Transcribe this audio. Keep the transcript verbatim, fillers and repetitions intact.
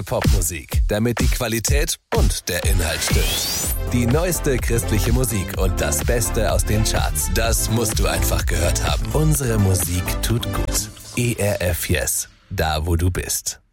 Popmusik, damit die Qualität und der Inhalt stimmt. Die neueste christliche Musik und das Beste aus den Charts. Das musst du einfach gehört haben. Unsere Musik tut gut. E R F Yes, da wo du bist.